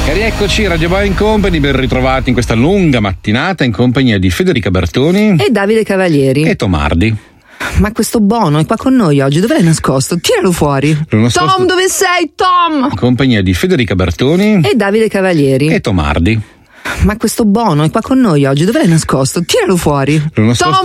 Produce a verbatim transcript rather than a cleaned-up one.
E rieccoci, Radio Boeing Company, ben ritrovati in questa lunga mattinata in compagnia di Federica Bertoni e Davide Cavalieri e Tomardi. Ma questo Bono è qua con noi oggi, dove l'hai nascosto? Tiralo fuori. Nascosto... Tom, dove sei, Tom? In compagnia di Federica Bertoni e Davide Cavalieri e Tomardi. Ma questo Bono è qua con noi oggi, dove l'hai nascosto? Tiralo fuori. Nascosto... Tom,